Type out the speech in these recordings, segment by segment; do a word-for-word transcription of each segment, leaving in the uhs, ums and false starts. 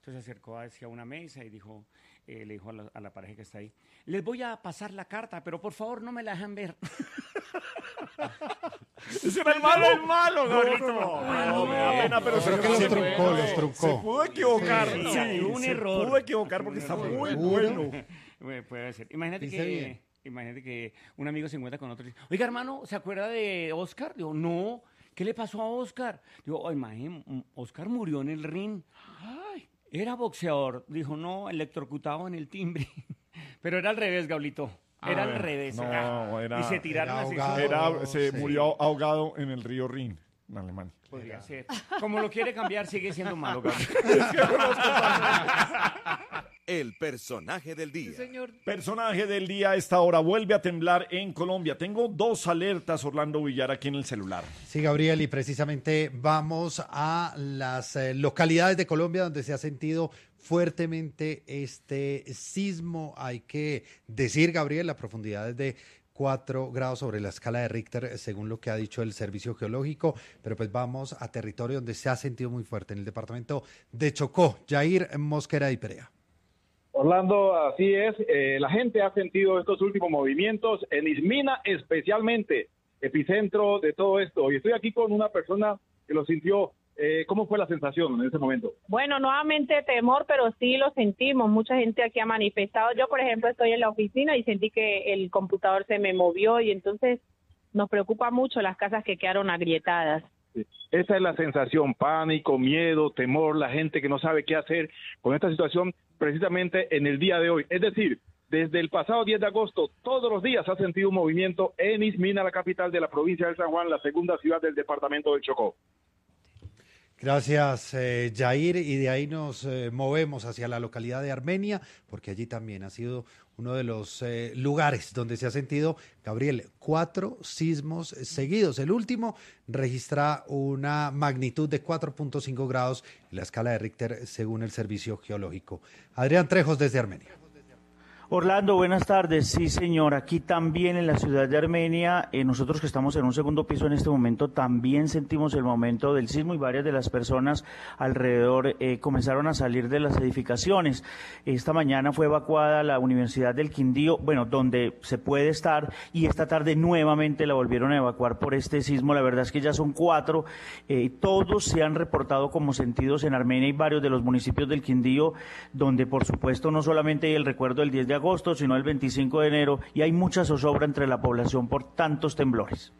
Entonces se acercó hacia una mesa y dijo, eh, le dijo a la, a la pareja que está ahí, les voy a pasar la carta, pero por favor no me la dejan ver. ¿Ese era el malo? El malo, Gabrielito. No, no, no, me da pena, pero Creo se, que los se- truncó, los truncó. se pudo equivocar. Sí, Sí, sí, un se error. pudo equivocar porque está muy ¿Seguro? bueno. Bueno, puede ser. Imagínate Dice que, bien. imagínate que un amigo se encuentra con otro y dice, oiga, hermano, ¿se acuerda de Oscar? Digo, no. ¿Qué le pasó a Oscar? Digo, oh, imagínate, Oscar murió en el ring. Ay, era boxeador. Dijo, no, electrocutado en el timbre. Pero era al revés, Gablito. Era Ah, al revés. no, era- y se tiraron era así. ahogado. Era, se Sí. murió ahogado en el río Rin, en Alemania. Podría ser. Como lo quiere cambiar, sigue siendo malo, Gablito. El personaje del día. Personaje del día a esta hora vuelve a temblar en Colombia. Tengo dos alertas, Orlando Villar, aquí en el celular. Sí, Gabriel, y precisamente vamos a las eh, localidades de Colombia donde se ha sentido fuertemente este sismo. Hay que decir, Gabriel, la profundidad es de cuatro grados sobre la escala de Richter, según lo que ha dicho el Servicio Geológico, pero pues vamos a territorio donde se ha sentido muy fuerte, en el departamento de Chocó. Jair Mosquera y Perea. Orlando, así es. Eh, la gente ha sentido estos últimos movimientos en Ismina, especialmente epicentro de todo esto. Y estoy aquí con una persona que lo sintió. Eh, ¿Cómo fue la sensación en ese momento? Bueno, nuevamente temor, pero sí lo sentimos. Mucha gente aquí ha manifestado. Yo, por ejemplo, estoy en la oficina y sentí que el computador se me movió y entonces nos preocupa mucho las casas que quedaron agrietadas. Sí. Esa es la sensación, pánico, miedo, temor, la gente que no sabe qué hacer con esta situación precisamente en el día de hoy. Es decir, desde el pasado diez de agosto, todos los días ha sentido un movimiento en Ismina, la capital de la provincia de San Juan, la segunda ciudad del departamento del Chocó. Gracias, eh, Jair, y de ahí nos eh, movemos hacia la localidad de Armenia, porque allí también ha sido uno de los eh, lugares donde se ha sentido, Gabriel, cuatro sismos seguidos. El último registra una magnitud de cuatro punto cinco grados en la escala de Richter, según el Servicio Geológico. Adrián Trejos desde Armenia. Orlando, buenas tardes. Sí, señor. Aquí también en la ciudad de Armenia, eh, nosotros que estamos en un segundo piso en este momento, también sentimos el momento del sismo y varias de las personas alrededor eh, comenzaron a salir de las edificaciones. Esta mañana fue evacuada la Universidad del Quindío, bueno, donde se puede estar, y esta tarde nuevamente la volvieron a evacuar por este sismo. La verdad es que ya son cuatro. Eh, todos se han reportado como sentidos en Armenia y varios de los municipios del Quindío, donde por supuesto no solamente hay el recuerdo del diez de agosto, sino el veinticinco de enero, y hay mucha zozobra entre la población por tantos temblores.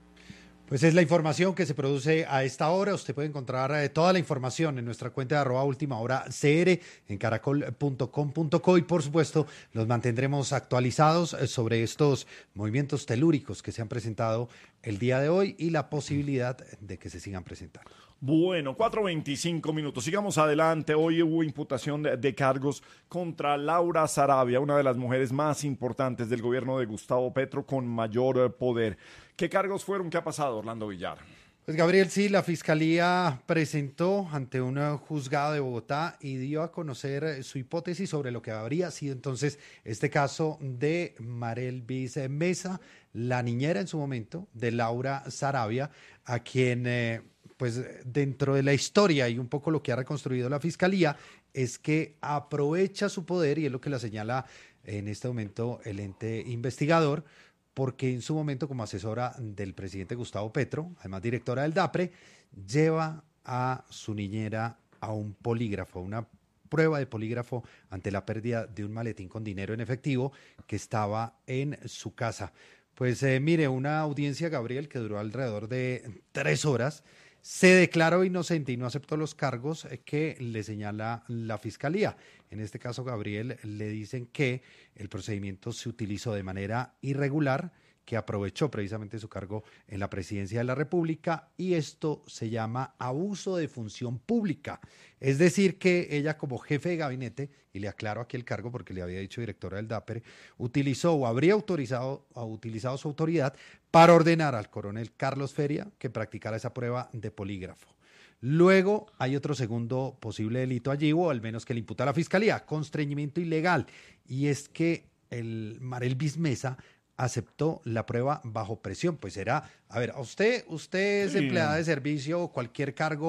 Pues es la información que se produce a esta hora. Usted puede encontrar eh, toda la información en nuestra cuenta de arroba última hora cr en caracol punto com punto co y por supuesto los mantendremos actualizados eh, sobre estos movimientos telúricos que se han presentado el día de hoy y la posibilidad de que se sigan presentando. Bueno, cuatro veinticinco minutos. Sigamos adelante. Hoy hubo imputación de, de cargos contra Laura Sarabia, una de las mujeres más importantes del gobierno de Gustavo Petro con mayor eh, poder. ¿Qué cargos fueron? ¿Qué ha pasado, Orlando Villar? Pues Gabriel, sí, la Fiscalía presentó ante un juzgado de Bogotá y dio a conocer su hipótesis sobre lo que habría sido entonces este caso de Marelvis Mesa, la niñera en su momento de Laura Sarabia, a quien... Eh, pues dentro de la historia y un poco lo que ha reconstruido la Fiscalía es que aprovecha su poder, y es lo que la señala en este momento el ente investigador, porque en su momento como asesora del presidente Gustavo Petro, además directora del DAPRE, lleva a su niñera a un polígrafo, una prueba de polígrafo ante la pérdida de un maletín con dinero en efectivo que estaba en su casa. Pues eh, mire, una audiencia, Gabriel, que duró alrededor de tres horas, se declaró inocente y no aceptó los cargos que le señala la Fiscalía. En este caso, Gabriel, le dicen que el procedimiento se utilizó de manera irregular, que aprovechó precisamente su cargo en la presidencia de la República, y esto se llama abuso de función pública. Es decir, que ella como jefe de gabinete, y le aclaro aquí el cargo porque le había dicho directora del DAPRE, utilizó o habría autorizado o utilizado su autoridad para ordenar al coronel Carlos Feria que practicara esa prueba de polígrafo. Luego hay otro segundo posible delito allí, o al menos que le imputa a la Fiscalía, constreñimiento ilegal, y es que el Marelvis Mesa aceptó la prueba bajo presión. Pues era, a ver, a usted, usted es Sí. empleada de servicio o cualquier cargo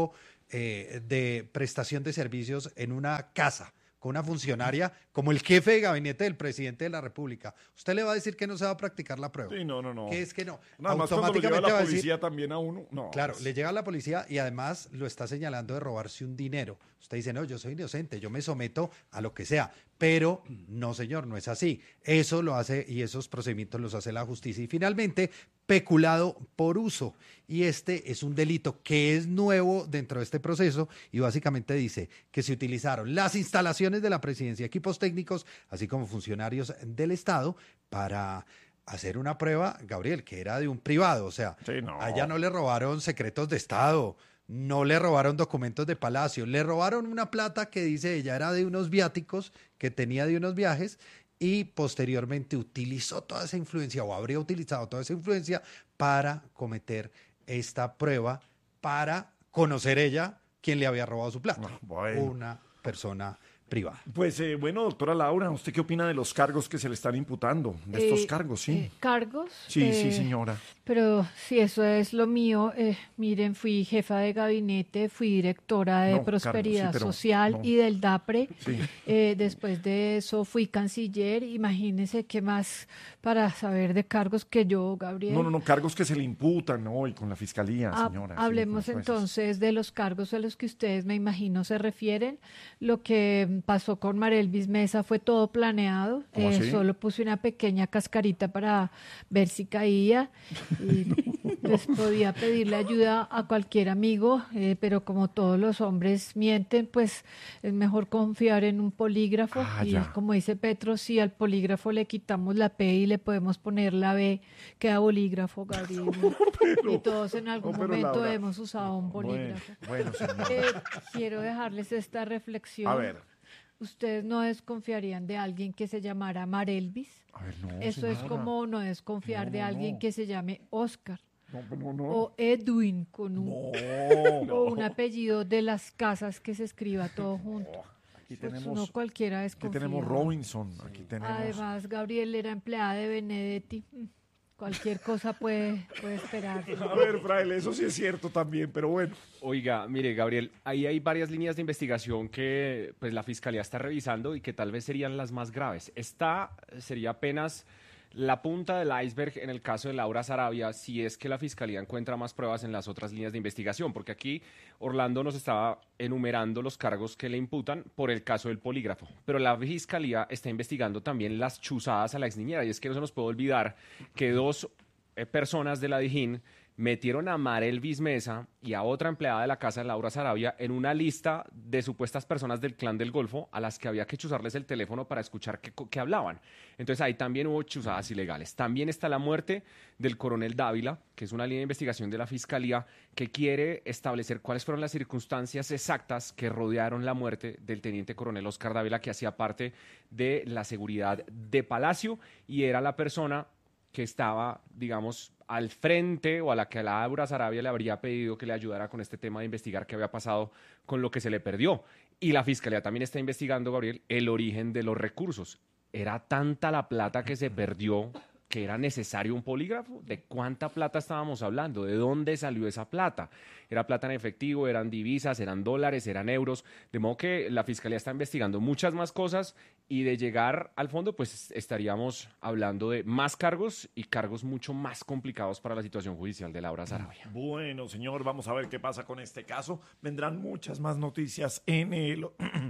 eh, de prestación de servicios en una casa con una funcionaria como el jefe de gabinete del presidente de la República, ¿usted le va a decir que no se va a practicar la prueba? Sí, no, no, no. ¿Qué es que no? Nada más cuando lo lleva Automáticamente la va a decir, policía también a uno. No, claro, pues, le llega a la policía y además lo está señalando de robarse un dinero. Usted dice, no, yo soy inocente, yo me someto a lo que sea. Pero no, señor, no es así. Eso lo hace y esos procedimientos los hace la justicia. Y finalmente, peculado por uso. Y este es un delito que es nuevo dentro de este proceso y básicamente dice que se utilizaron las instalaciones de la presidencia, equipos técnicos, así como funcionarios del Estado para hacer una prueba, Gabriel, que era de un privado. O sea, sí, no. allá no le robaron secretos de Estado. No le robaron documentos de Palacio, le robaron una plata que dice ella era de unos viáticos que tenía de unos viajes y posteriormente utilizó toda esa influencia o habría utilizado toda esa influencia para cometer esta prueba, para conocer ella quién le había robado su plata. Ah, bueno. Una persona privada. Pues eh, bueno, doctora Laura, ¿usted qué opina de los cargos que se le están imputando? De estos Eh, cargos, sí. eh, ¿Cargos? sí, sí, Eh, señora. Pero si eso es lo mío, eh, miren, fui jefa de gabinete, fui directora de No, Prosperidad Carlos, sí, pero Social no. y del DAPRE. Sí. Eh, después de eso fui canciller. Imagínense qué más para saber de cargos que yo, Gabriel. No, no, no, cargos que se le imputan hoy con la fiscalía, Ha- señora. sí, Hablemos con jueces. entonces de los cargos a los que ustedes, me imagino, se refieren. Lo que pasó con Marelvis Mesa fue todo planeado. ¿Cómo Eh, así? solo puse una pequeña cascarita para ver si caía. Y les podía pedirle ayuda a cualquier amigo, eh, pero como todos los hombres mienten, pues es mejor confiar en un polígrafo. Ah, y ya. como dice Petro, si al polígrafo le quitamos la P y le podemos poner la B, queda bolígrafo, Gabriel. Y todos en algún no, pero momento Laura. hemos usado un Bueno, bolígrafo. bueno, señora. Eh, quiero dejarles esta reflexión. A ver. ¿Ustedes no desconfiarían de alguien que se llamara Marelvis? A ver, no, Eso es señora. como no desconfiar No, de no, alguien no. que se llame Oscar No, no, no. o Edwin con un No. o un apellido de las casas que se escriba todo junto. Aquí Pues tenemos, uno cualquiera aquí desconfía. tenemos Robinson, aquí tenemos... Además, Gabriel era empleada de Benedetti. Mm, Cualquier cosa puede, puede esperar. A ver, Fraile, eso sí es cierto también, pero bueno. Oiga, mire, Gabriel, ahí hay varias líneas de investigación que pues la Fiscalía está revisando y que tal vez serían las más graves. Esta sería apenas la punta del iceberg en el caso de Laura Sarabia, si es que la Fiscalía encuentra más pruebas en las otras líneas de investigación, porque aquí Orlando nos estaba enumerando los cargos que le imputan por el caso del polígrafo, pero la Fiscalía está investigando también las chuzadas a la exniñera, y es que no se nos puede olvidar que dos eh, personas de la Dijín metieron a Marelvis Mesa y a otra empleada de la casa de Laura Sarabia en una lista de supuestas personas del Clan del Golfo a las que había que chuzarles el teléfono para escuchar qué, qué hablaban. Entonces ahí también hubo chuzadas ilegales. También está la muerte del coronel Dávila, que es una línea de investigación de la Fiscalía que quiere establecer cuáles fueron las circunstancias exactas que rodearon la muerte del teniente coronel Oscar Dávila, que hacía parte de la seguridad de Palacio y era la persona que estaba, digamos, al frente o a la que Laura Sarabia le habría pedido que le ayudara con este tema de investigar qué había pasado con lo que se le perdió. Y la Fiscalía también está investigando, Gabriel, el origen de los recursos. ¿Era tanta la plata que se perdió que era necesario un polígrafo? ¿De cuánta plata estábamos hablando? ¿De dónde salió esa plata? ¿Era plata en efectivo? ¿Eran divisas? ¿Eran dólares? ¿Eran euros? De modo que la Fiscalía está investigando muchas más cosas y de llegar al fondo, pues estaríamos hablando de más cargos y cargos mucho más complicados para la situación judicial de Laura Sarabia. Bueno, señor, vamos a ver qué pasa con este caso. Vendrán muchas más noticias en, el,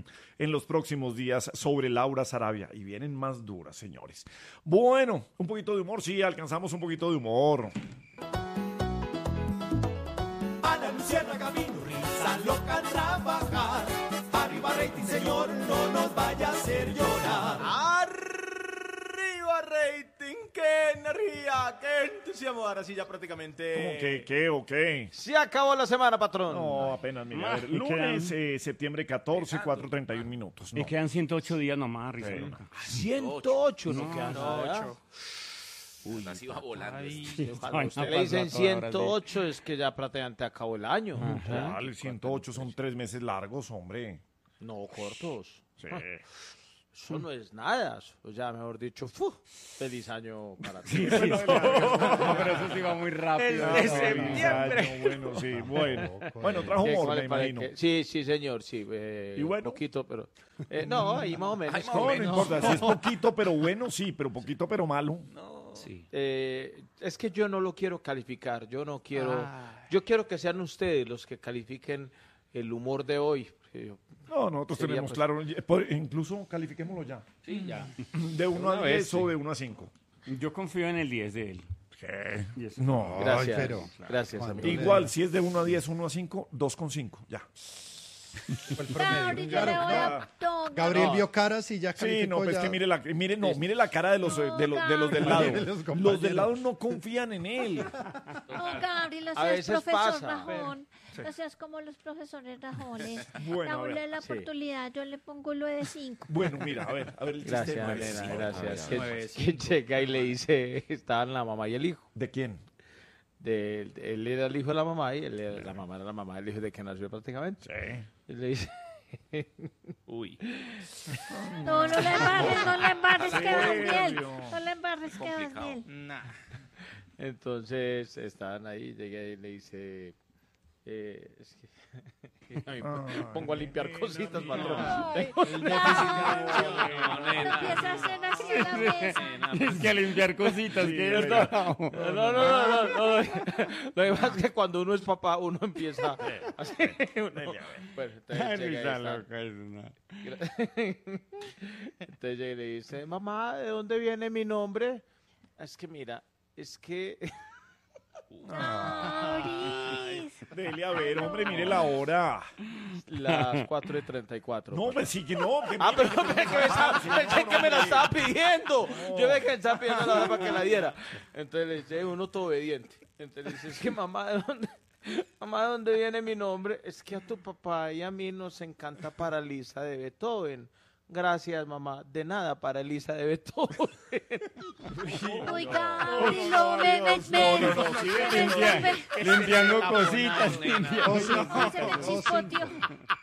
en los próximos días sobre Laura Sarabia. Y vienen más duras, señores. Bueno, un poquito de humor, sí, alcanzamos un poquito de humor. Ana Luciana Camino, risa loca trabajar. Arriba rating, señor, no nos vaya a hacer llorar. Arriba rating, qué energía, qué entusiasmo. Ahora sí ya prácticamente... ¿Cómo que qué o qué? Se acabó la semana, patrón. No, apenas, mira, a ver, Y lunes, eh, septiembre catorce, cuatro treinta y un minutos. Me No. quedan ciento ocho días nomás, risa Sí. loca. ciento ocho no, No, queda nada. Uy, así va volando. Sí, Cuando ay, usted no le dicen pasa toda hora, ciento ocho es que ya prácticamente acabó el año. Vale, ciento ocho son tres meses largos, hombre. No, cortos. Sí. Eso no es nada. O sea, mejor dicho, ¡fu! Feliz año para ti. Sí, sí, sí. No, pero eso sí va muy rápido. El de No, septiembre. Año, bueno, sí, bueno. Bueno, trajo ¿Qué, humor, cuál me le parece imagino. que- Sí, sí, señor, sí. eh, ¿Y bueno? Un poquito, pero... eh, no, ahí más o menos. No, no importa, si es poquito, pero bueno, sí, pero poquito, pero malo. Sí. Eh, es que yo no lo quiero calificar, yo no quiero... Ay. Yo quiero que sean ustedes los que califiquen el humor de hoy. Eh, No, nosotros Sería, tenemos pues- claro, por- incluso califiquémoslo ya. Sí, ya. De uno Una a vez, diez sí. o de uno a cinco. Yo confío en el diez de él. ¿Qué? Y eso- No. Gracias, pero- gracias, Cuando amigo. Igual, si es de uno a diez, uno a cinco, dos con cinco, ya. Fue el Gabriel, promedio. yo le voy a... Claro. No, Gabriel No. vio caras y ya Sí, calificó no, pues ya. que mire la, mire, no, mire la cara de los, eh, de los, de los del lado. De los Los compañeros. del lado no confían en él. No, Gabriel, no A seas veces profesor pasa. Rajón. Sí. No seas como los profesores Rajones. Bueno, a Dámosle ver, la sí. oportunidad, yo le pongo lo de cinco. Bueno, mira, a ver, a ver el chiste. Gracias, nueve, nena, sí. gracias. A Que, ver, que llega y le dice, estaban la mamá y el hijo. ¿de quién? De, de- él era el hijo de la mamá y él era- la mamá era la mamá del hijo de que nació prácticamente. Sí. Y le dice, Uy. No, no le embarres, no le embarres, que vas bien. Serio. No le embarres, que vas Complicado. bien. Nah. entonces estaban ahí, llega y le dice, eh, es que Ay, Ay, pongo a limpiar cositas, patrón. Ay, El déficit de atención, no, nena. empieza a hacer así en la mesa. Es que a limpiar cositas. Sí, que oiga. no. No, no, no, no, no, no. Lo que pasa es que cuando uno es papá, uno empieza así. uno- bueno, entonces Ay, llega y risa está- loca, es una- Entonces llega y le dice, mamá, ¿de dónde viene mi nombre? Es que mira, es que... Doris. Dele a ver, hombre, mire la hora. Las cuatro y treinta y cuatro. No, pues sí que no. que Ah, mire, pero que- pensé que me, estaba- pensé que me la estaba pidiendo. Yo ve que me estaba pidiendo la hora para que la diera. Entonces le dice, uno todo obediente. Entonces le dice, es que mamá, ¿de dónde, mamá, ¿de dónde viene mi nombre? Es que a tu papá y a mí nos encanta Paralisa de Beethoven. Gracias, mamá. De nada, Paralisa de Beethoven. Uy, Gabriel, no, me, me, me, no, no, sí, me- me- Limpia- me- Limpiando cositas. se me chispoteó.